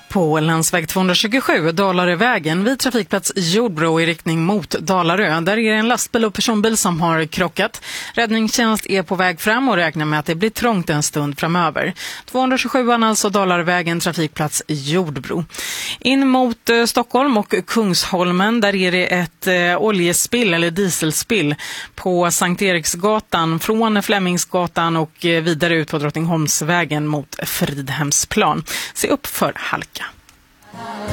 På landsväg 227 Dalarövägen vid trafikplats Jordbro i riktning mot Dalarö. Där är det en lastbil och personbil som har krockat. Räddningstjänst är på väg fram och räknar med att det blir trångt en stund framöver. 227an alltså Dalarövägen, trafikplats Jordbro. In mot Stockholm och Kungsholmen, där är det ett oljespill eller dieselspill på Sankt Eriksgatan från Flemmingsgatan och vidare ut på Drottningholmsvägen mot Fridhemsplan. Se upp för halka.